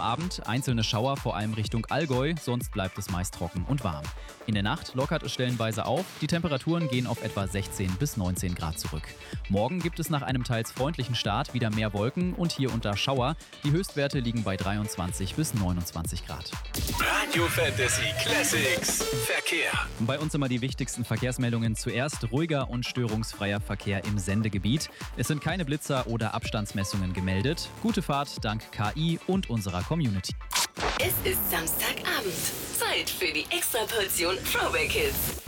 Abend einzelne Schauer vor allem Richtung Allgäu, sonst bleibt es meist trocken und warm. In der Nacht lockert es stellenweise auf, die Temperaturen gehen auf etwa 16 bis 19 Grad zurück. Morgen gibt es nach einem teils freundlichen Start wieder mehr Wolken und hier und da Schauer. Die Höchstwerte liegen bei 23 bis 29 Grad. Radio Fantasy Classics Verkehr. Bei uns immer die wichtigsten Verkehrsmeldungen. Zuerst ruhiger und störungsfreier Verkehr im Sendegebiet. Es sind keine Blitzer oder Abstandsmessungen gemeldet. Gute Fahrt dank KI und unserer Community. Es ist Samstagabend. Zeit für die Extraportion Throwback Hits.